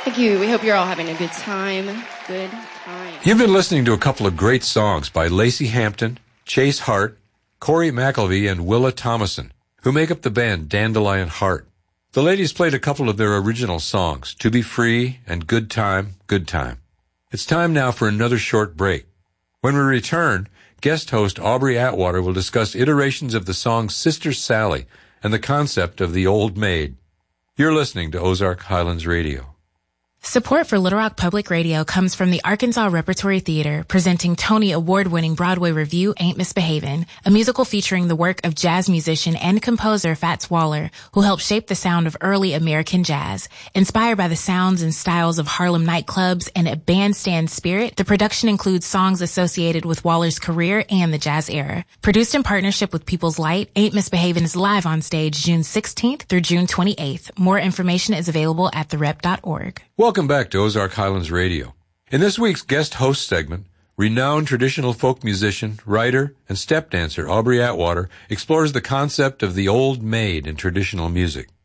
Thank you. We hope you're all having a good time. Good time. You've been listening to a couple of great songs by Lacey Hampton, Chase Hart, Corey McElvey, and Willa Thomason, who make up the band Dandelion Heart. The ladies played a couple of their original songs, To Be Free and Good Time, Good Time. It's time now for another short break. When we return, guest host Aubrey Atwater will discuss iterations of the song Sister Sally and the concept of the Old Maid. You're listening to Ozark Highlands Radio. Support for Little Rock Public Radio comes from the Arkansas Repertory Theater, presenting Tony Award-winning Broadway revue Ain't Misbehavin', a musical featuring the work of jazz musician and composer Fats Waller, who helped shape the sound of early American jazz. Inspired by the sounds and styles of Harlem nightclubs and a bandstand spirit, the production includes songs associated with Waller's career and the jazz era. Produced in partnership with People's Light, Ain't Misbehavin' is live on stage June 16th through June 28th. More information is available at therep.org. Welcome back to Ozark Highlands Radio. In this week's guest host segment, renowned traditional folk musician, writer, and step dancer Aubrey Atwater explores the concept of the old maid in traditional music.